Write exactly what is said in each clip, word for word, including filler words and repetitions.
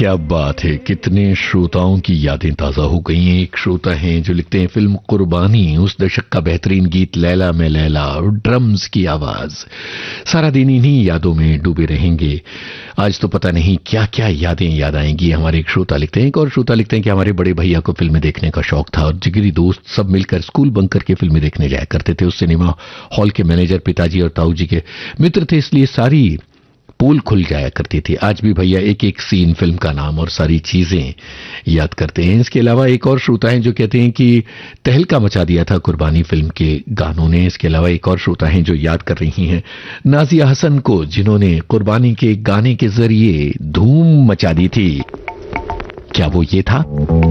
क्या बात है, कितने श्रोताओं की यादें ताजा हो गई हैं। एक श्रोता हैं जो लिखते हैं, फिल्म कुर्बानी, उस दशक का बेहतरीन गीत लैला में लैला और ड्रम्स की आवाज, सारा दिन इन्हीं यादों में डूबे रहेंगे। आज तो पता नहीं क्या क्या यादें याद आएंगी। हमारे एक श्रोता लिखते हैं, एक और श्रोता लिखते हैं कि हमारे बड़े भैया को फिल्में देखने का शौक था और जिगरी दोस्त सब मिलकर स्कूल बंक करके फिल्में देखने जाया करते थे। उस सिनेमा हॉल के मैनेजर पिताजी और ताऊ जी के मित्र थे, इसलिए सारी पोल खुल जाया करती थी। आज भी भैया एक एक सीन, फिल्म का नाम और सारी चीजें याद करते हैं। इसके अलावा एक और श्रोता हैं जो कहते हैं कि तहलका मचा दिया था कुर्बानी फिल्म के गानों ने। इसके अलावा एक और श्रोता हैं जो याद कर रही हैं नाजिया हसन को, जिन्होंने कुर्बानी के गाने के जरिए धूम मचा दी थी। क्या वो ये था?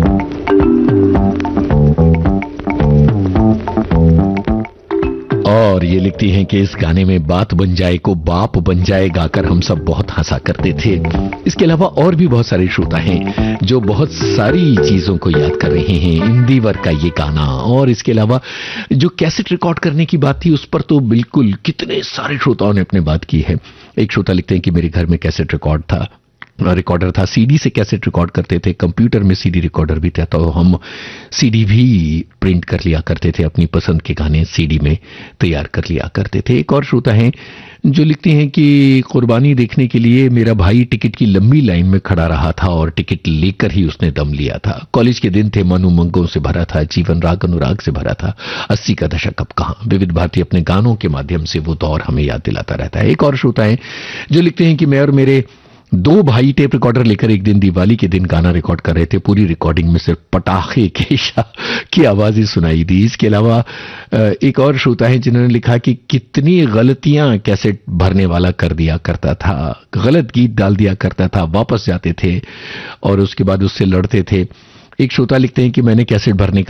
और ये लिखती हैं कि इस गाने में बात बन जाए को बाप बन जाए गाकर हम सब बहुत हंसा करते थे। इसके अलावा और भी बहुत सारे श्रोता हैं जो बहुत सारी चीजों को याद कर रहे हैं। इंदिवर का ये गाना, और इसके अलावा जो कैसेट रिकॉर्ड करने की बात थी उस पर तो बिल्कुल कितने सारे श्रोताओं ने अपने बात की है। एक श्रोता लिखते हैं कि मेरे घर में कैसेट रिकॉर्ड था, रिकॉर्डर था, सीडी से कैसेट रिकॉर्ड करते थे, कंप्यूटर में सीडी रिकॉर्डर भी था, तो हम सीडी भी प्रिंट कर लिया करते थे, अपनी पसंद के गाने सीडी में तैयार कर लिया करते थे। एक और श्रोता हैं जो लिखते हैं कि कुर्बानी देखने के लिए मेरा भाई टिकट की लंबी लाइन में खड़ा रहा था और टिकट लेकर ही उसने दम लिया था। कॉलेज के दिन थे, मन उमंगों से भरा था, जीवन राग अनुराग से भरा था। अस्सी का दशक अब कहां। विविध भारती अपने गानों के माध्यम से वो दौर हमें याद दिलाता रहता है। एक और श्रोता है जो लिखते हैं कि मैं और मेरे दो भाई टेप रिकॉर्डर लेकर एक दिन दिवाली के दिन गाना रिकॉर्ड कर रहे थे। पूरी रिकॉर्डिंग में सिर्फ पटाखे के की आवाज ही सुनाई दी। इसके अलावा एक और श्रोता है जिन्होंने लिखा कि कितनी गलतियां कैसेट भरने वाला कर दिया करता था, गलत गीत डाल दिया करता था, वापस जाते थे और उसके बाद उससे लड़ते थे। एक श्रोता लिखते हैं कि मैंने कैसेट भरने